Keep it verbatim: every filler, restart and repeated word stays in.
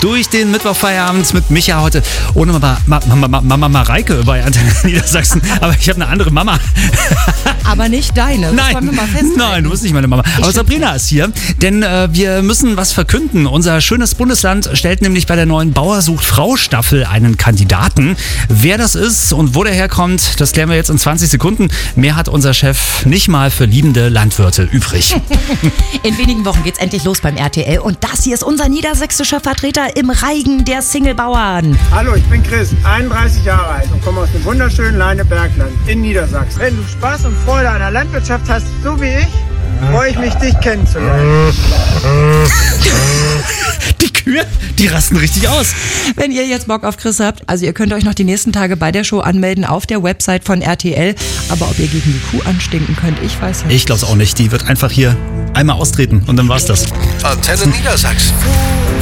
durch den Mittwochfeierabend mit Micha heute ohne Mama, Mama, Mama, Mama Mareike bei Antenne Niedersachsen. Aber ich habe eine andere Mama. Aber nicht deine. Das Nein, wollen wir mal festhalten. nein, du bist nicht meine Mama. Aber Ich Sabrina ist hier, denn äh, wir müssen was verkünden. Unser schönes Bundesland stellt nämlich bei der neuen Bauer sucht Frau Staffel einen Kandidaten. Wer das ist und wo der herkommt, das klären wir jetzt in zwanzig Sekunden. Mehr hat unser Chef nicht mal für liebende Landwirte übrig. In wenigen Wochen geht's endlich los beim R T L und das hier ist unser niedersächsischer Vertreter im Reigen der Singlebauern. Hallo, ich bin Chris, einunddreißig Jahre alt und komme aus dem wunderschönen Leinebergland in Niedersachsen. Wenn du Spaß und Freude an der Landwirtschaft hast, so wie ich, freue ich mich, dich kennenzulernen. Die Kühe, die rasten richtig aus. Wenn ihr jetzt Bock auf Chris habt, also ihr könnt euch noch die nächsten Tage bei der Show anmelden auf der Website von R T L. Aber ob ihr gegen die Kuh anstinken könnt, ich weiß nicht. Ich glaub's auch nicht. Die wird einfach hier einmal austreten und dann war's das. Antenne Niedersachsen.